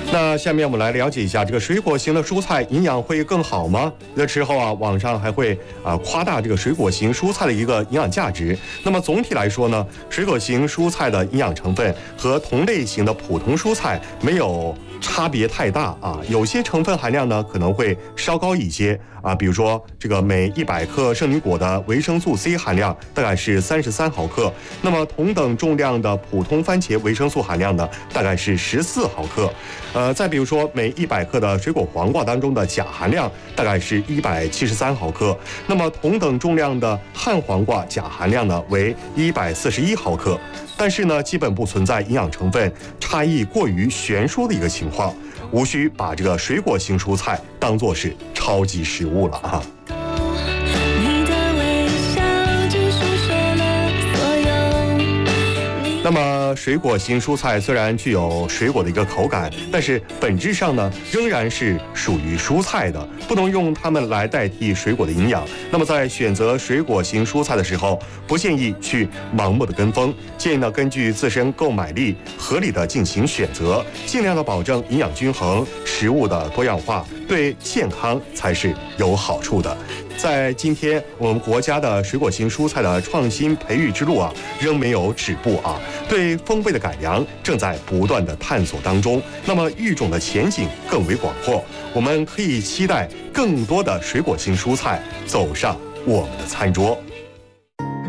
那下面我们来了解一下这个水果型的蔬菜营养会更好吗？那之后网上还会夸大这个水果型蔬菜的一个营养价值。那么总体来说呢，水果型蔬菜的营养成分和同类型的普通蔬菜没有差别太大有些成分含量呢可能会稍高一些比如说这个每100克圣女果的维生素 C 含量大概是33毫克，那么同等重量的普通番茄维生素含量呢大概是14毫克。再比如说每100克的水果黄瓜当中的钾含量大概是173毫克，那么同等重量的旱黄瓜钾含量呢为141毫克。但是呢，基本不存在营养成分差异过于悬殊的一个情况，无需把这个水果型蔬菜当作是超级食物了那么水果型蔬菜虽然具有水果的一个口感，但是本质上呢仍然是属于蔬菜的，不能用它们来代替水果的营养。那么在选择水果型蔬菜的时候，不建议去盲目的跟风，建议呢根据自身购买力合理的进行选择，尽量的保证营养均衡，食物的多样化，对健康才是有好处的。在今天我们国家的水果型蔬菜的创新培育之路仍没有止步对风味的改良正在不断的探索当中，那么育种的前景更为广阔，我们可以期待更多的水果型蔬菜走上我们的餐桌。